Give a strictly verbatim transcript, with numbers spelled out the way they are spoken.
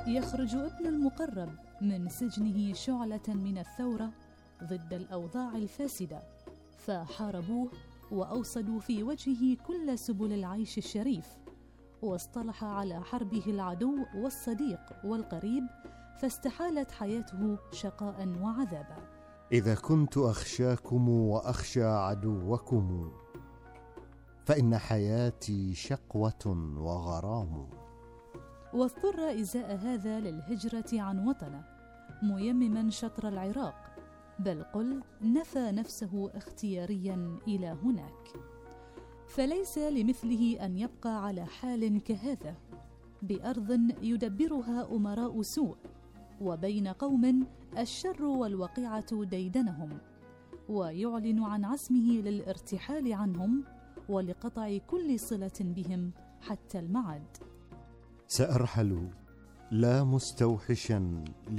يخرج ابن المقرب من سجنه شعلة من الثورة ضد الأوضاع الفاسدة، فحاربوه وأوصدوا في وجهه كل سبل العيش الشريف، واصطلح على حربه العدو والصديق والقريب، فاستحالت حياته شقاء وعذابا. إذا كنت أخشاكم وأخشى عدوكم فإن حياتي شقوة وغرام. واضطر إزاء هذا للهجرة عن وطنه، ميمما شطر العراق، بل قل نفى نفسه اختياريا إلى هناك. فليس لمثله أن يبقى على حال كهذا بأرض يدبرها أمراء سوء، وبين قوم الشر والوقيعة ديدنهم، ويعلن عن عزمه للارتحال عنهم ولقطع كل صلة بهم حتى المعاد. سأرحل لا مستوحشا